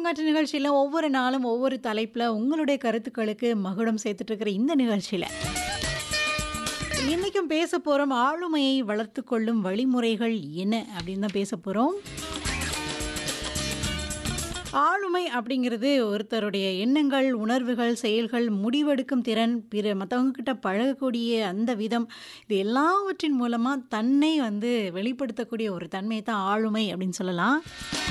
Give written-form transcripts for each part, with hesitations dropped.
பூங்காற்று நிகழ்ச்சியில ஒவ்வொரு நாளும் ஒவ்வொரு தலைப்புல உங்களுடைய கருத்துக்களுக்கு மகுடம் சேர்த்துட்டு இருக்கிற இந்த நிகழ்ச்சியில இன்னைக்கும் பேச போறோம் ஆளுமையை வளர்த்து கொள்ளும் வழிமுறைகள் என்ன அப்படின்னு தான் பேச போறோம். ஆளுமை அப்படிங்கிறது ஒருத்தருடைய எண்ணங்கள், உணர்வுகள், செயல்கள், முடிவெடுக்கும் திறன், பிற மற்றவங்க கிட்ட பழகக்கூடிய அந்த விதம், இது எல்லாவற்றின் மூலமா தன்னை வெளிப்படுத்தக்கூடிய ஒரு தன்மை தான் ஆளுமை அப்படின்னு சொல்லலாம்.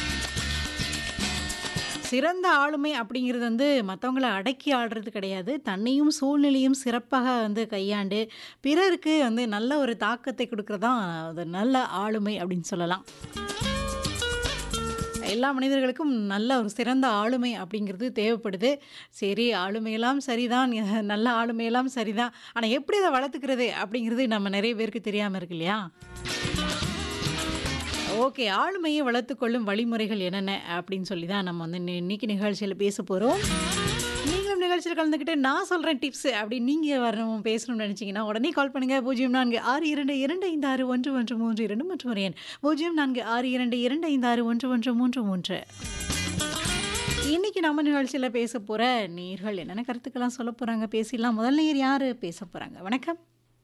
சிறந்த ஆளுமை அப்படிங்கிறது மற்றவங்கள அடக்கி ஆடுறது கிடையாது. தன்னையும் சூழ்நிலையும் சிறப்பாக கையாண்டு பிறருக்கு நல்ல ஒரு தாக்கத்தை கொடுக்கறதான் அது நல்ல ஆளுமை அப்படின்னு சொல்லலாம். எல்லா மனிதர்களுக்கும் நல்ல ஒரு சிறந்த ஆளுமை அப்படிங்கிறது தேவைப்படுது. சரி, ஆளுமையெல்லாம் சரிதான், நல்ல ஆளுமையெல்லாம் சரிதான். ஆனால் எப்படி அதை வளர்த்துக்கிறது அப்படிங்கிறது நம்ம நிறைய பேருக்கு தெரியாமல் இருக்கு இல்லையா? ஓகே, ஆளுமையை வளர்த்துக்கொள்ளும் வழிமுறைகள் என்னென்ன அப்படின்னு சொல்லி தான் நம்ம இன்னைக்கு நிகழ்ச்சியில் பேச போகிறோம். நீங்களும் நிகழ்ச்சியில் கலந்துக்கிட்டு நான் சொல்கிறேன் டிப்ஸ் அப்படின்னு நீங்கள் வரணும் பேசணும்னு நினச்சிங்கன்னா உடனே கால் பண்ணுங்கள். 0462256113 மற்றும் ஒரு எண் 0462256113. இன்னைக்கு நம்ம நிகழ்ச்சியில் பேச போகிற நேயர்கள் என்னென்ன கருத்துக்கெல்லாம் சொல்ல போகிறாங்க, பேசிடலாம். முதல் நேயர் யார் பேச போகிறாங்க? வணக்கம்.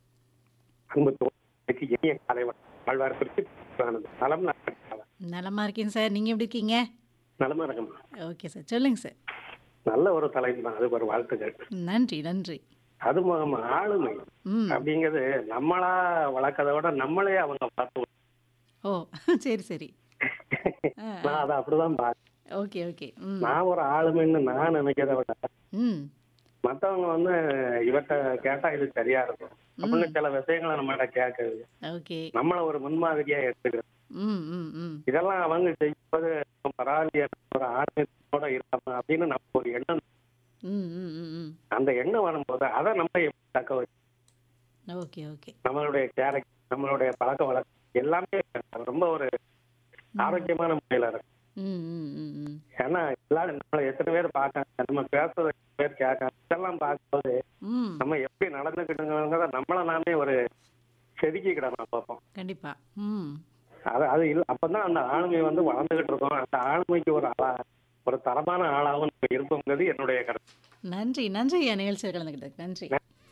நலமா இருக்கேன் சார், நீங்க எப்படி இருக்கீங்க? நலமா இருக்கும். ஓகே சார், சொல்லுங்க சார். நல்ல ஒரு தலைப்பு தான், அதுக்கு ஒரு வாழ்த்துக்கள். நன்றி நன்றி. அது ஆளுமை அப்படிங்கிறது நம்மளா வளர்க்கறத விட நம்மளே அவங்க பார்த்து. ஓ சரி சரி. நான் அதை அப்படிதான் பாக்கிறேன். Okay okay. நான் ஒரு ஆளுமைன்னு நான் நினைக்கிறத விட மத்தவங்க இவர்கிட்ட கேட்டா இது சரியா இருக்கும் அப்படின்னு சில விஷயங்களை நம்மகிட்ட கேட்கறது, நம்மள ஒரு முன்மாதிரியா எடுத்துக்கிறது, இதெல்லாம் அவங்க செய்யும்போது பரவாயில்லையா ஒரு ஆளுமையோட இருக்காம அப்படின்னு நம்ம ஒரு எண்ணம். அந்த எண்ணம் வரும்போது அதை நம்ம எப்படி தக்க வச்சு நம்மளுடைய கேரக்டர், நம்மளுடைய பழக்க வழக்கம் எல்லாமே ரொம்ப ஒரு ஆரோக்கியமான முறையில இருக்கும். ஏன்னா எல்லாரும் நம்மள எத்தனை பேர் பார்க்காங்க, நம்ம பேசுறத பேர் கேட்காங்க, இதெல்லாம் பார்க்கும்போது நம்ம எப்படி நடந்துக்கிட்டுங்கிறத நம்மள நாமே ஒரு செதுக்கிக்கிடணும் பார்ப்போம். கண்டிப்பா. அது இல்லை, அப்பதான் அந்த ஆளுமை வளர்ந்துகிட்டு இருக்கோம். அந்த ஆளுமைக்கு ஒரு தரமான ஆளாகவும் நம்ம இருப்போங்கிறது என்னுடைய கருத்து. நன்றி நன்றி நிகழ்ச்சியில் கலந்துக்கிட்டது நன்றி.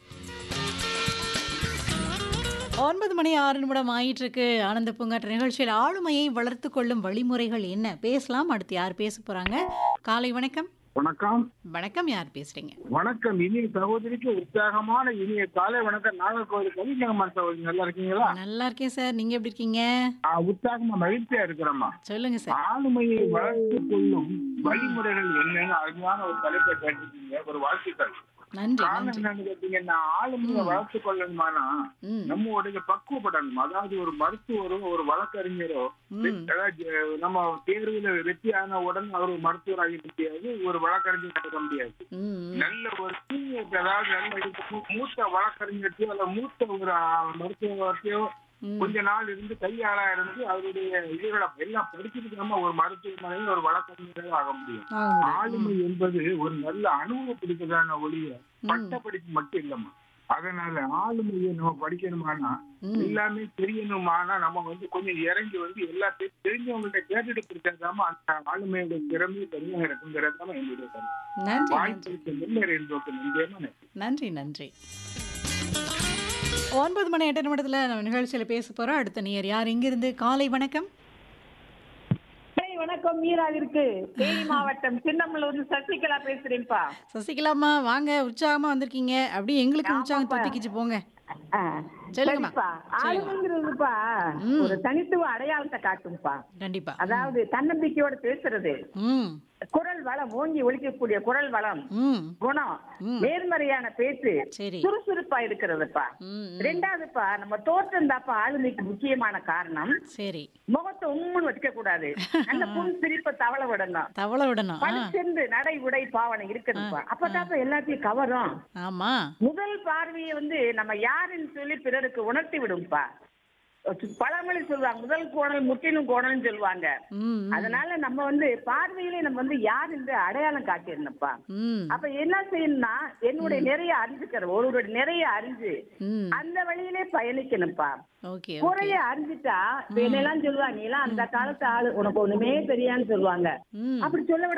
9 மணி 6 நிமிடம் ஆயிட்டு இருக்கு. ஆனந்த பூங்காற்று நிகழ்ச்சியில் ஆளுமையை வளர்த்து கொள்ளும் வழிமுறைகள் என்ன பேசலாம். அடுத்து யார் பேச போறாங்க? காலை வணக்கம். வணக்கம். வணக்கம், யார் பேசுறீங்க? வணக்கம், இனிய சகோதரிக்கு உற்சாகமான இனிய காலை வணக்கம். நாகர்கோவில் கவிஞகமான் சகோதரி, நல்லா இருக்கீங்களா? நல்லா இருக்கேன் சார், நீங்க எப்படி இருக்கீங்க? உற்சாகமா மகிழ்ச்சியா இருக்கிறோமா? சொல்லுங்க சார். ஆளுமையை வளர்த்து கொள்ளும் வழிமுறைகள் என்னன்னு அருமையான ஒரு தலைப்பை கேட்டிருக்கீங்க, ஒரு வாழ்த்துக்கள். காரணம் என்னன்னு கேட்டீங்கன்னா, ஆளுமையை வளர்த்து கொள்ளணுமானா நம்மளுடைய பக்குவப்படணும். அதாவது ஒரு மருத்துவரோ ஒரு வழக்கறிஞரோ நம்ம தேர்வுல வெற்றியான உடன் அவர் மருத்துவர் ஆக முடியாது, ஒரு வழக்கறிஞர் ஆக முடியாது. நல்ல ஒரு சீனியர், அதாவது நல்ல மூத்த வழக்கறிஞர்த்தையோ அல்ல மூத்த ஒரு மருத்துவத்தையோ கொஞ்ச நாள் இருந்து கையாளா இருந்து அவருடைய இதுகளை எல்லாம் படிச்சிருக்காம ஒரு மருத்துவமனையில் ஒரு வழக்கறிஞராக ஆக முடியும். ஆளுமை என்பது ஒரு நல்ல அனுபவப்படுத்ததான ஒளிய பட்ட படிப்பு மட்டும் இல்லம்மா. அதனால ஆளுமையை நம்ம படிக்கணுமானா எல்லாமே தெரியணுமானா நம்ம கொஞ்சம் இறங்கி எல்லாத்தையும் தெரிஞ்சவங்கள்ட்ட கேட்டுட்டு பிடிச்சாதாம அந்த ஆளுமையோட திறமையை தனியாக இருக்குங்கிறதாம என்னுடைய கருத்து. வாழ்க்கைக்கு முன்னேறி நன்றி நன்றி. 9 மணி 8 நிமிடத்துல நம்ம நிகழ்ச்சியில பேச போறோம். அடுத்த நேயர் யார், இங்கிருந்து? காலை வணக்கம். வணக்கம், மீராவிற்கு தேனி மாவட்டம் சின்னமலூர் சசிகலா பேசுறேன்ப்பா. சசிகலாமா, வாங்க, உற்சாகமா வந்திருக்கீங்க. அப்படியே எங்களுக்கு உற்சாகம் தொத்திக்கிச்சு போங்க. சரிப்பா, ஆளுமைங்கிறதுப்பா ஒரு தனித்துவ அடையாளத்தை காட்டும்பா. கண்டிப்பா. அதாவது தன்னம்பிக்கையோட பேசுறது, குரல் வளம், ஓங்கி ஒழிக்கக்கூடிய குரல் வளம், குணம், நேர்மறையான பேச்சு, சுறுசுறுப்பா இருக்கிறதுப்பா. ரெண்டாவதுப்பா நம்ம தோற்றம் தாப்பா ஆளுமைக்கு முக்கியமான காரணம். சரி, முகத்தை உம்முன்னு வச்சுக்க கூடாது, அந்த புன் சிரிப்பை தவள விடணும். பழிச்சென்று நடை உடை பாவனை இருக்குதுப்பா, அப்பதாப்பா எல்லாத்தையும் கவரும். ஆமா, முதல் பார்வையை நம்ம யாருன்னு சொல்லி பிறருக்கு உணர்த்தி விடும்பா. பழமொழி சொல்லுவாங்க, முதல் கோணல் முற்றிலும் கோணல்னு சொல்லுவாங்க. அதனால நம்ம பார்வையிலே நம்ம யார் என்று அடையாளம் காட்டிடணும்ப்பா. அப்ப என்ன செய்யணும்னா என்னுடைய நிறைய அறிஞ்சுக்கிறோம், ஒருவருடைய நிறைய அறிஞ்சு அந்த வழியிலே பயணிக்கணும்ப்பா. குறைய அறிஞ்சிட்டா என்னெல்லாம் சொல்லுவாங்க, நீ எல்லாம் அந்த காலத்து ஆளு, உனக்கு ஒண்ணுமே தெரியான்னு சொல்லுவாங்க. அப்படி சொல்ல விட